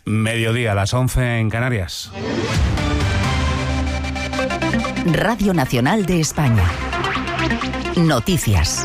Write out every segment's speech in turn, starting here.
Mediodía, a las 11 en Canarias. Radio Nacional de España. Noticias.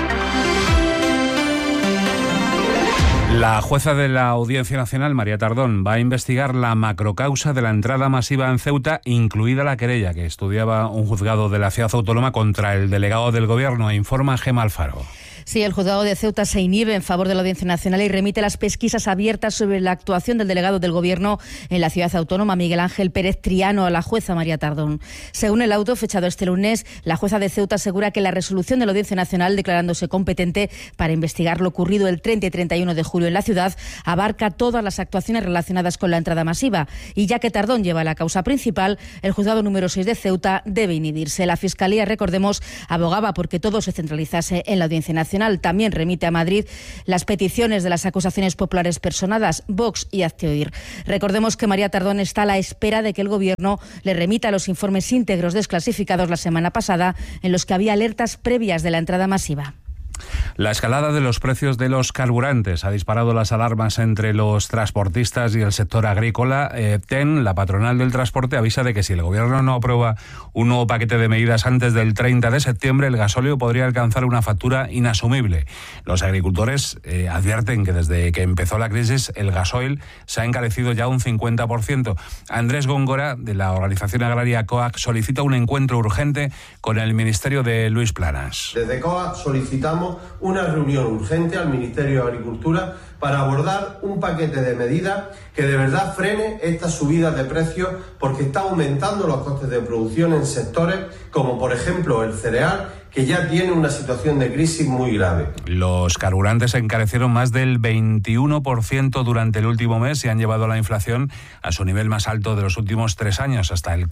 La jueza de la Audiencia Nacional, María Tardón, va a investigar la macrocausa de la entrada masiva en Ceuta, incluida la querella que estudiaba un juzgado de la ciudad autónoma contra el delegado del Gobierno, informa Gemma Alfaro. Sí, el juzgado de Ceuta se inhibe en favor de la Audiencia Nacional y remite las pesquisas abiertas sobre la actuación del delegado del Gobierno en la ciudad autónoma, Miguel Ángel Pérez Triano, a la jueza María Tardón. Según el auto fechado este lunes, la jueza de Ceuta asegura que la resolución de la Audiencia Nacional, declarándose competente para investigar lo ocurrido el 30 y 31 de julio en la ciudad, abarca todas las actuaciones relacionadas con la entrada masiva. Y ya que Tardón lleva la causa principal, el juzgado número 6 de Ceuta debe inhibirse. La Fiscalía, recordemos, abogaba porque todo se centralizase en la Audiencia Nacional. También remite a Madrid las peticiones de las acusaciones populares personadas, Vox y Hazte Oír. Recordemos que María Tardón está a la espera de que el Gobierno le remita los informes íntegros desclasificados la semana pasada, en los que había alertas previas de la entrada masiva. La escalada de los precios de los carburantes ha disparado las alarmas entre los transportistas y el sector agrícola. TEN, la patronal del transporte, avisa de que si el Gobierno no aprueba un nuevo paquete de medidas antes del 30 de septiembre, el gasóleo podría alcanzar una factura inasumible. Los agricultores advierten que desde que empezó la crisis el gasoil se ha encarecido ya un 50%. Andrés Góngora, de la organización agraria COAG, solicita un encuentro urgente con el Ministerio de Luis Planas. Desde COAG solicitamos una reunión urgente al Ministerio de Agricultura para abordar un paquete de medidas que de verdad frene estas subidas de precios, porque está aumentando los costes de producción en sectores como por ejemplo el cereal, que ya tiene una situación de crisis muy grave. Los carburantes se encarecieron más del 21% durante el último mes y han llevado la inflación a su nivel más alto de los últimos 3 años, hasta el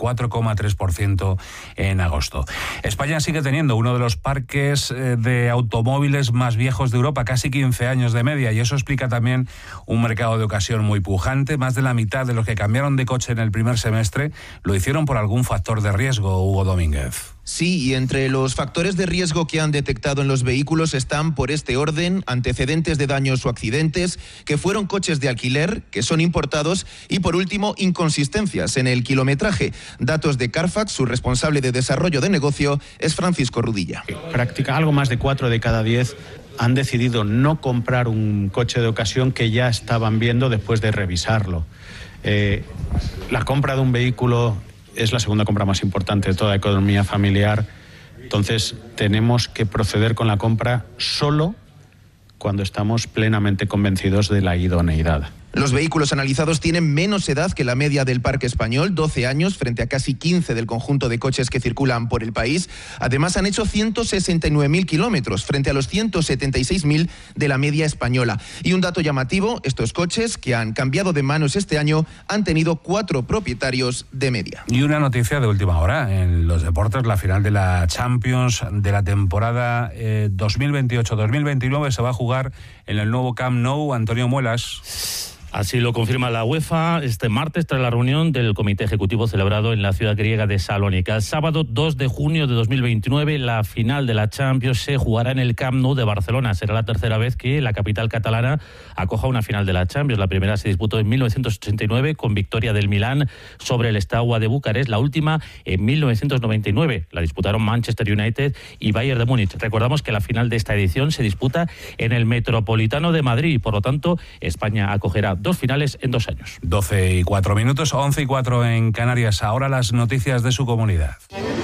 4,3% en agosto. España sigue teniendo uno de los parques de automóviles más viejos de Europa, casi 15 años de media, y eso explica también un mercado de ocasión muy pujante. Más de la mitad de los que cambiaron de coche en el primer semestre lo hicieron por algún factor de riesgo, Hugo Domínguez. Sí, y entre los factores de riesgo que han detectado en los vehículos están, por este orden, antecedentes de daños o accidentes, que fueron coches de alquiler, que son importados, y por último, inconsistencias en el kilometraje. Datos de Carfax, su responsable de desarrollo de negocio es Francisco Rudilla. Algo más de 4 de cada 10 han decidido no comprar un coche de ocasión que ya estaban viendo después de revisarlo. La compra de un vehículo es la segunda compra más importante de toda la economía familiar. Entonces, tenemos que proceder con la compra solo cuando estamos plenamente convencidos de la idoneidad. Los vehículos analizados tienen menos edad que la media del parque español, 12 años, frente a casi 15 del conjunto de coches que circulan por el país. Además, han hecho 169.000 kilómetros, frente a los 176.000 de la media española. Y un dato llamativo, estos coches, que han cambiado de manos este año, han tenido 4 propietarios de media. Y una noticia de última hora, en los deportes, la final de la Champions de la temporada 2028-2029 se va a jugar en el nuevo Camp Nou. Antonio Muelas. Así lo confirma la UEFA este martes tras la reunión del Comité Ejecutivo celebrado en la ciudad griega de Salónica. El sábado 2 de junio de 2029 la final de la Champions se jugará en el Camp Nou de Barcelona. Será la tercera vez que la capital catalana acoja una final de la Champions. La primera se disputó en 1989 con victoria del Milán sobre el Steaua de Bucarest. La última en 1999. La disputaron Manchester United y Bayern de Múnich. Recordamos que la final de esta edición se disputa en el Metropolitano de Madrid. Por lo tanto, España acogerá 2 finales en 2 años. 12 y 4 minutos, 11 y 4 en Canarias. Ahora las noticias de su comunidad.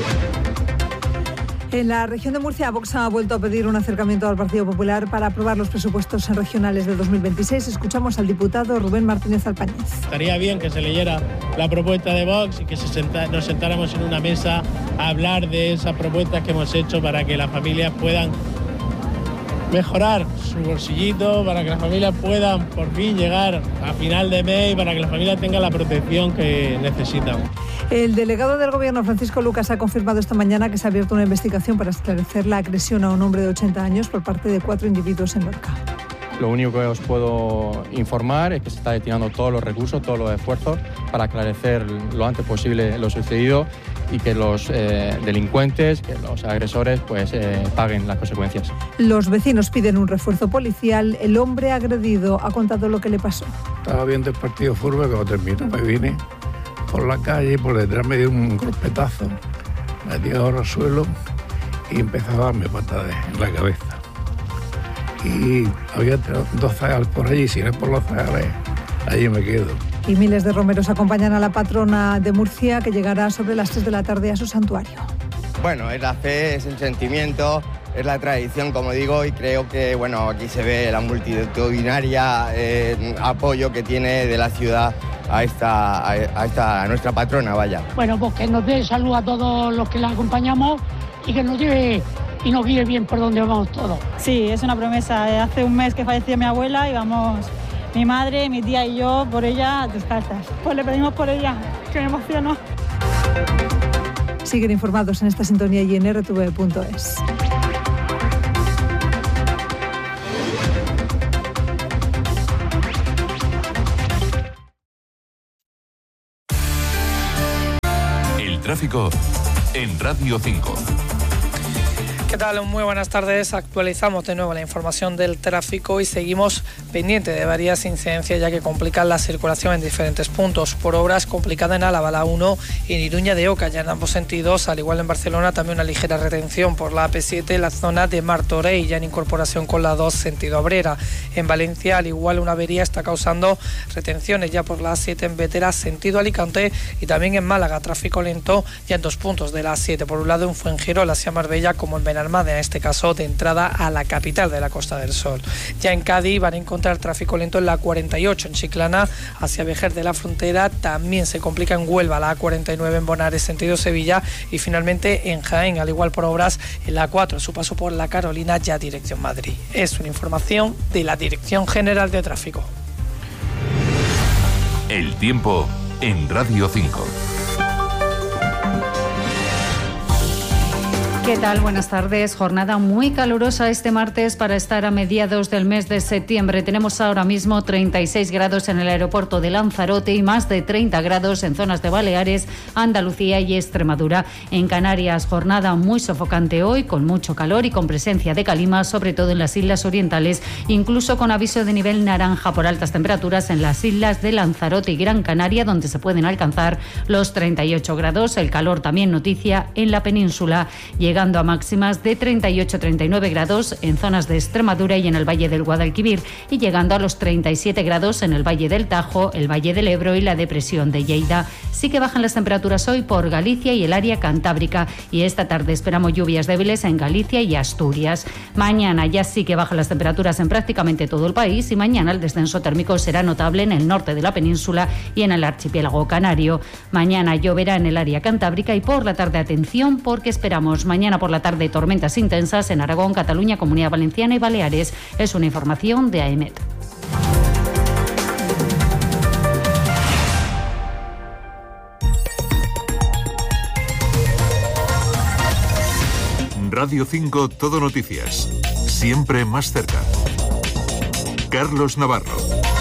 En la región de Murcia, Vox ha vuelto a pedir un acercamiento al Partido Popular para aprobar los presupuestos regionales de 2026. Escuchamos al diputado Rubén Martínez Alpañez. Estaría bien que se leyera la propuesta de Vox y que nos sentáramos en una mesa a hablar de esas propuestas que hemos hecho para que las familias puedan mejorar su bolsillito, para que las familias puedan por fin llegar a final de mes y para que las familias tengan la protección que necesitan. El delegado del Gobierno, Francisco Lucas, ha confirmado esta mañana que se ha abierto una investigación para esclarecer la agresión a un hombre de 80 años por parte de 4 individuos en Lorca. Lo único que os puedo informar es que se está destinando todos los recursos, todos los esfuerzos para esclarecer lo antes posible lo sucedido y que los delincuentes, que los agresores, pues paguen las consecuencias. Los vecinos piden un refuerzo policial. El hombre agredido ha contado lo que le pasó. Estaba viendo el partido de fútbol, cuando terminó me vine por la calle y por detrás me dio un golpetazo, me dio al suelo y empezó a darme patadas en la cabeza. Y había 2 zagales por allí, si no es por los zagales, allí me quedo. Y miles de romeros acompañan a la patrona de Murcia, que llegará sobre las 3 de la tarde a su santuario. Bueno, es la fe, es el sentimiento, es la tradición, como digo, y creo que aquí se ve la multitudinaria apoyo que tiene de la ciudad a nuestra patrona, vaya. Bueno, pues que nos dé salud a todos los que la acompañamos y que nos lleve y nos guíe bien por donde vamos todos. Sí, es una promesa. Hace un mes que falleció mi abuela y vamos mi madre, mi tía y yo por ella descalzas. Pues le pedimos por ella, que me emocionó. Siguen informados en esta sintonía y en rtv.es. El tráfico en Radio 5. ¿Qué tal? Muy buenas tardes. Actualizamos de nuevo la información del tráfico y seguimos pendiente de varias incidencias ya que complican la circulación en diferentes puntos. Por obras complicada en Álava, la 1 y en Iruña de Oca, ya en ambos sentidos, al igual en Barcelona también una ligera retención por la AP7 en la zona de Martorell, ya en incorporación con la 2 sentido Abrera. En Valencia, al igual, una avería está causando retenciones ya por la A7 en Bétera sentido Alicante y también en Málaga, tráfico lento ya en 2 puntos de la A7. Por un lado en Fuengirola hacia Marbella como en Benalmádena, en este caso de entrada a la capital de la Costa del Sol. Ya en Cádiz van a encontrar tráfico lento en la 48 en Chiclana hacia Vejer de la Frontera, también se complica en Huelva la A49 en Bonares sentido Sevilla y finalmente en Jaén, al igual por obras en la 4 a su paso por la Carolina ya dirección Madrid. Es una información de la Dirección General de Tráfico. El tiempo en Radio 5. ¿Qué tal? Buenas tardes. Jornada muy calurosa este martes para estar a mediados del mes de septiembre. Tenemos ahora mismo 36 grados en el aeropuerto de Lanzarote y más de 30 grados en zonas de Baleares, Andalucía y Extremadura. En Canarias, jornada muy sofocante hoy, con mucho calor y con presencia de calima, sobre todo en las islas orientales, incluso con aviso de nivel naranja por altas temperaturas en las islas de Lanzarote y Gran Canaria, donde se pueden alcanzar los 38 grados. El calor también noticia en la península, llegando a máximas de 38-39 grados en zonas de Extremadura y en el Valle del Guadalquivir, y llegando a los 37 grados en el Valle del Tajo, el Valle del Ebro y la depresión de Lleida. Sí que bajan las temperaturas hoy por Galicia y el área cantábrica, y esta tarde esperamos lluvias débiles en Galicia y Asturias. Mañana ya sí que bajan las temperaturas en prácticamente todo el país, y mañana el descenso térmico será notable en el norte de la península y en el archipiélago canario. Mañana lloverá en el área cantábrica y por la tarde atención, porque esperamos mañana por la tarde tormentas intensas en Aragón, Cataluña, Comunidad Valenciana y Baleares. Es una información de AEMET. Radio 5 Todo Noticias. Siempre más cerca. Carlos Navarro.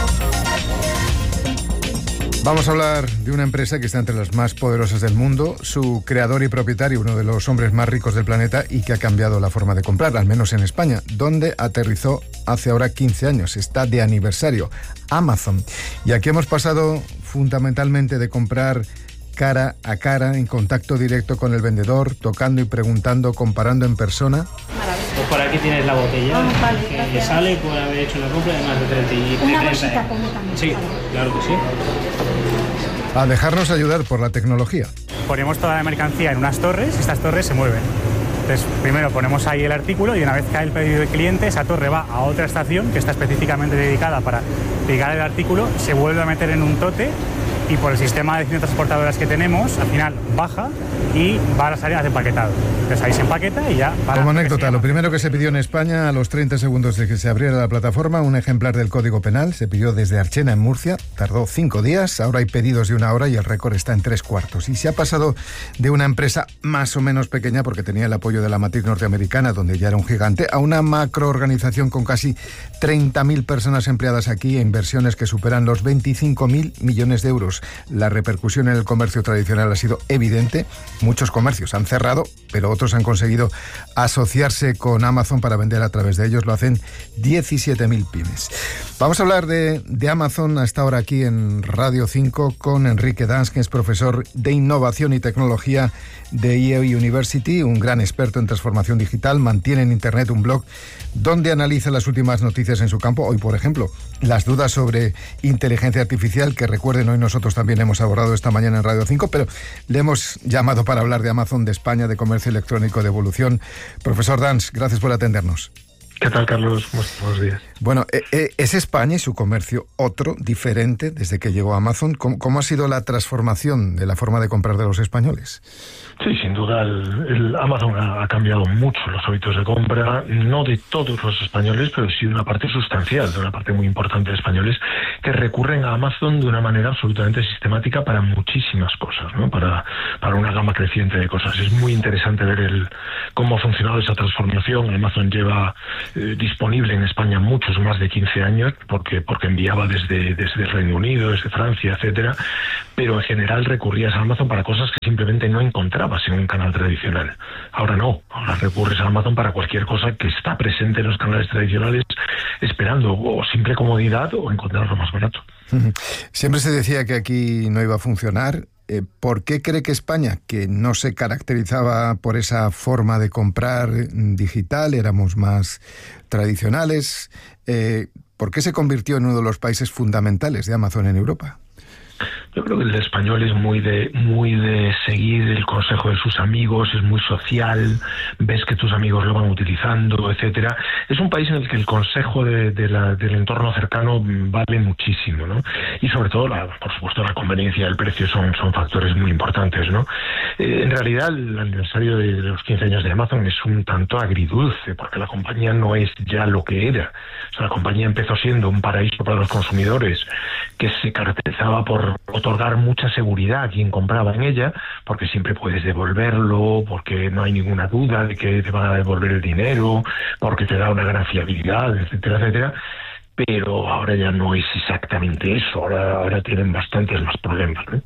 Vamos a hablar de una empresa que está entre las más poderosas del mundo, su creador y propietario, uno de los hombres más ricos del planeta y que ha cambiado la forma de comprar, al menos en España, donde aterrizó hace ahora 15 años. Está de aniversario, Amazon. Y aquí hemos pasado fundamentalmente de comprar cara a cara, en contacto directo con el vendedor, tocando y preguntando, comparando en persona. Pues por aquí tienes la botella que sale por haber hecho una compra de más de 33 Una bolsita también. Sí, claro que sí. A dejarnos ayudar por la tecnología. Ponemos toda la mercancía en unas torres y estas torres se mueven. Entonces, primero ponemos ahí el artículo y una vez cae el pedido del cliente, esa torre va a otra estación que está específicamente dedicada para picar el artículo, se vuelve a meter en un tote y por el sistema de distintas transportadoras que tenemos, al final baja y va a las áreas de empaquetado. Entonces ahí se empaqueta y ya... Como anécdota, lo primero que se pidió en España a los 30 segundos de que se abriera la plataforma, un ejemplar del Código Penal, se pidió desde Archena en Murcia, tardó 5 días, ahora hay pedidos de 1 hora y el récord está en 3/4. Y se ha pasado de una empresa más o menos pequeña, porque tenía el apoyo de la matriz norteamericana, donde ya era un gigante, a una macroorganización con casi 30.000 personas empleadas aquí e inversiones que superan los 25.000 millones de euros. últimos. La repercusión en el comercio tradicional ha sido evidente. Muchos comercios han cerrado, pero otros han conseguido asociarse con Amazon para vender a través de ellos. Lo hacen 17.000 pymes. Vamos a hablar de Amazon a esta hora aquí en Radio 5 con Enrique Dans, que es profesor de Innovación y Tecnología de Yale University, un gran experto en transformación digital. Mantiene en Internet un blog donde analiza las últimas noticias en su campo. Hoy, por ejemplo, las dudas sobre inteligencia artificial, que recuerden, hoy nosotros también hemos abordado esta mañana en Radio 5, pero le hemos llamado para hablar de Amazon, de España, de comercio electrónico, de evolución. Profesor Dans, gracias por atendernos. ¿Qué tal, Carlos? Buenos días. Bueno, ¿es España y su comercio otro, diferente, desde que llegó Amazon? ¿Cómo ha sido la transformación de la forma de comprar de los españoles? Sí, sin duda, el Amazon ha cambiado mucho los hábitos de compra, no de todos los españoles, pero sí de una parte sustancial, de una parte muy importante de españoles que recurren a Amazon de una manera absolutamente sistemática para muchísimas cosas, ¿no? Para una gama creciente de cosas. Es muy interesante ver cómo ha funcionado esa transformación. Amazon lleva disponible en España muchos más de 15 años, porque enviaba desde el Reino Unido, desde Francia, etcétera, pero en general recurrías a Amazon para cosas que simplemente no encontrabas en un canal tradicional. Ahora no, ahora recurres a Amazon para cualquier cosa que está presente en los canales tradicionales, esperando o simple comodidad o encontrarlo más barato. Siempre se decía que aquí no iba a funcionar. ¿Por qué cree que España, que no se caracterizaba por esa forma de comprar digital, éramos más tradicionales, por qué se convirtió en uno de los países fundamentales de Amazon en Europa? Yo creo que el español es muy de seguir el consejo de sus amigos, es muy social, ves que tus amigos lo van utilizando, etcétera. Es un país en el que el consejo del entorno cercano vale muchísimo, ¿no? Y sobre todo, por supuesto, la conveniencia y el precio son factores muy importantes, ¿no? En realidad, el aniversario de los 15 años de Amazon es un tanto agridulce, porque la compañía no es ya lo que era. O sea, la compañía empezó siendo un paraíso para los consumidores que se caracterizaba por otorgar mucha seguridad a quien compraba en ella, porque siempre puedes devolverlo, porque no hay ninguna duda de que te van a devolver el dinero, porque te da una gran fiabilidad, etcétera, etcétera. Pero ahora ya no es exactamente eso, ahora tienen bastantes más problemas, ¿no?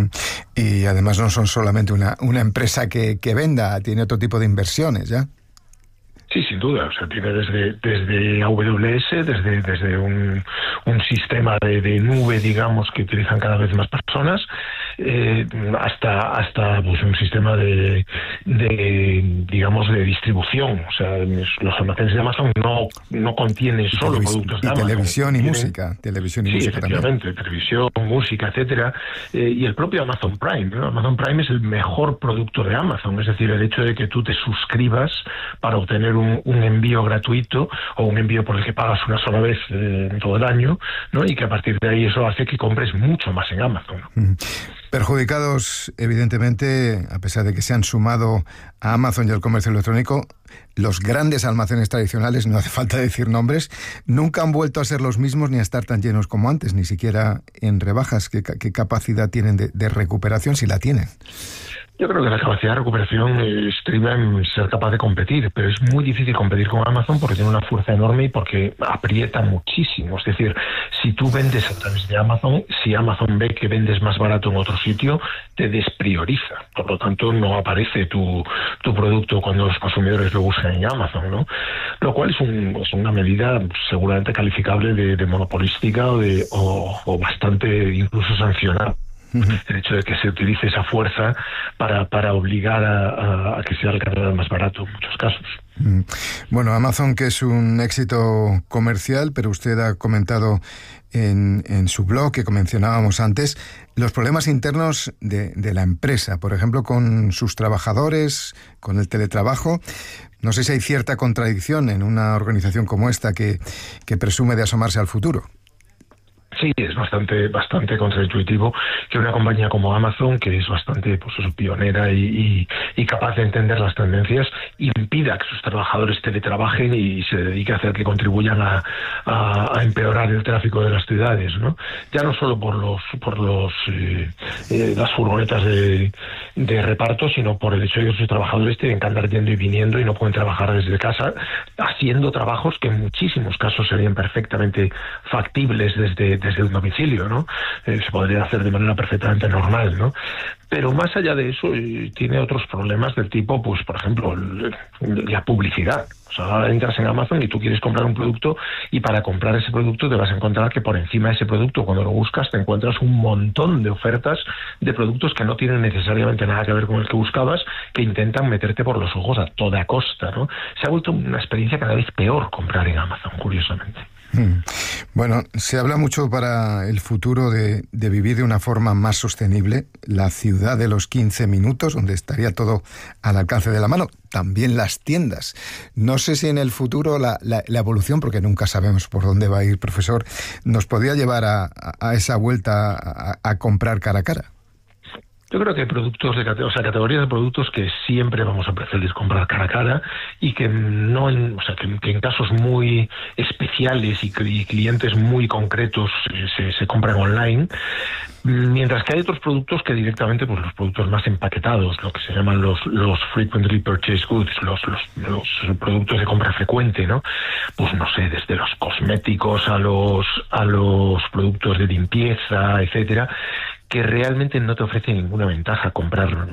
Y además no son solamente una empresa que venda, tiene otro tipo de inversiones, ¿ya? Sí, sin duda. O sea, tiene desde AWS, desde un sistema de nube, digamos, que utilizan cada vez más personas, hasta pues un sistema de distribución. O sea, los almacenes de Amazon no contienen solo productos de Amazon. Televisión y música. Televisión y música también. Televisión, música, etcétera. Y el propio Amazon Prime, ¿no? Amazon Prime es el mejor producto de Amazon. Es decir, el hecho de que tú te suscribas para obtener un envío gratuito o un envío por el que pagas una sola vez en todo el año, ¿no? Y que a partir de ahí eso hace que compres mucho más en Amazon, ¿no? Perjudicados, evidentemente, a pesar de que se han sumado a Amazon y al comercio electrónico, los grandes almacenes tradicionales, no hace falta decir nombres, nunca han vuelto a ser los mismos ni a estar tan llenos como antes, ni siquiera en rebajas. ¿Qué capacidad tienen de recuperación, si la tienen? Yo creo que la capacidad de recuperación estriba en ser capaz de competir, pero es muy difícil competir con Amazon porque tiene una fuerza enorme y porque aprieta muchísimo. Es decir, si tú vendes a través de Amazon, si Amazon ve que vendes más barato en otro sitio, te desprioriza. Por lo tanto, no aparece tu producto cuando los consumidores lo buscan en Amazon, ¿no? Lo cual es una medida seguramente calificable de monopolística o bastante incluso sancionada. El hecho de que se utilice esa fuerza para obligar a que sea el canal más barato en muchos casos. Bueno, Amazon, que es un éxito comercial, pero usted ha comentado en su blog, que mencionábamos antes, los problemas internos de la empresa, por ejemplo, con sus trabajadores, con el teletrabajo. No sé si hay cierta contradicción en una organización como esta que presume de asomarse al futuro. Sí, es bastante contraintuitivo que una compañía como Amazon, que es bastante pionera y capaz de entender las tendencias, impida que sus trabajadores teletrabajen y se dedique a hacer que contribuyan a empeorar el tráfico de las ciudades, ¿no? Ya no solo por las furgonetas de reparto, sino por el hecho de que sus trabajadores tienen que andar yendo y viniendo y no pueden trabajar desde casa, haciendo trabajos que en muchísimos casos serían perfectamente factibles desde desde un domicilio, ¿no? Se podría hacer de manera perfectamente normal, ¿no? Pero más allá de eso, tiene otros problemas del tipo, pues, por ejemplo, la publicidad. O sea, ahora entras en Amazon y tú quieres comprar un producto, y para comprar ese producto te vas a encontrar que por encima de ese producto, cuando lo buscas, te encuentras un montón de ofertas de productos que no tienen necesariamente nada que ver con el que buscabas, que intentan meterte por los ojos a toda costa, ¿no? Se ha vuelto una experiencia cada vez peor comprar en Amazon, curiosamente. Bueno, se habla mucho para el futuro de vivir de una forma más sostenible, la ciudad de los 15 minutos, donde estaría todo al alcance de la mano, también las tiendas. No sé si en el futuro la evolución, porque nunca sabemos por dónde va a ir, profesor, nos podría llevar a esa vuelta a comprar cara a cara. Yo creo que hay productos, categorías de productos que siempre vamos a preferir comprar cara a cara, y que no, que en casos muy especiales y clientes muy concretos se compran online. Mientras que hay otros productos que directamente, pues los productos más empaquetados, lo que se llaman los frequently purchased goods, los productos de compra frecuente, ¿no? Pues no sé, desde los cosméticos a los productos de limpieza, etcétera, que realmente no te ofrece ninguna ventaja comprar